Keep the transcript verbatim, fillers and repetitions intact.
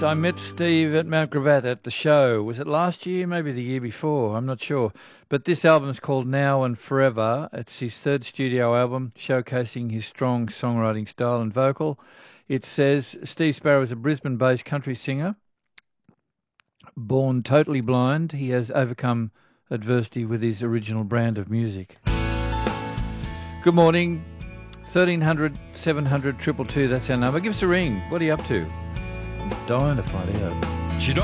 I met Steve at Mount Gravatt at the show. Was it last year? Maybe the year before. I'm not sure. But this album is called Now and Forever. It's his third studio album, showcasing his strong songwriting style and vocal. It says Steve Sparrow is a Brisbane-based country singer. Born totally blind, he has overcome adversity with his original brand of music. Good morning. thirteen hundred, seven hundred, two two two, that's our number. Give us a ring. What are you up to? I'm dying to find out.